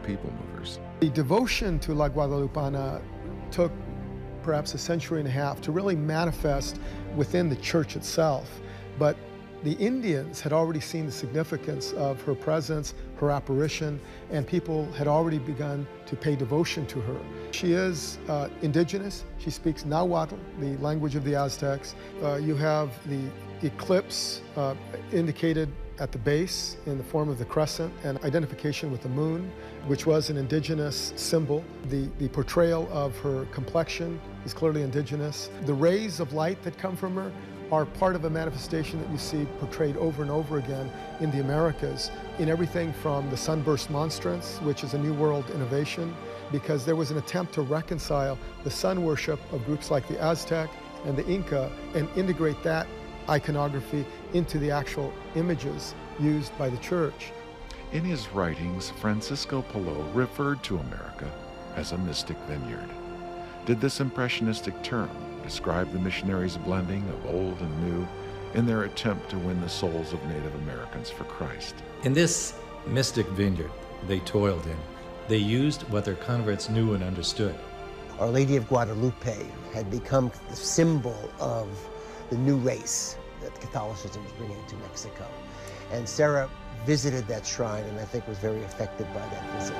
people movers. The devotion to La Guadalupana took perhaps a century and a half to really manifest within the church itself. But the Indians had already seen the significance of her presence, her apparition, and people had already begun to pay devotion to her. She is indigenous. She speaks Nahuatl, the language of the Aztecs. You have the eclipse indicated at the base in the form of the crescent and identification with the moon, which was an indigenous symbol. The portrayal of her complexion is clearly indigenous. The rays of light that come from her are part of a manifestation that you see portrayed over and over again in the Americas, in everything from the sunburst monstrance, which is a New World innovation, because there was an attempt to reconcile the sun worship of groups like the Aztec and the Inca and integrate that iconography into the actual images used by the church. In his writings, Francisco Palou referred to America as a mystic vineyard. Did this impressionistic term describe the missionaries' blending of old and new in their attempt to win the souls of Native Americans for Christ? In this mystic vineyard they toiled in, they used what their converts knew and understood. Our Lady of Guadalupe had become the symbol of the new race that Catholicism was bringing to Mexico. And Sarah visited that shrine and I think was very affected by that visit.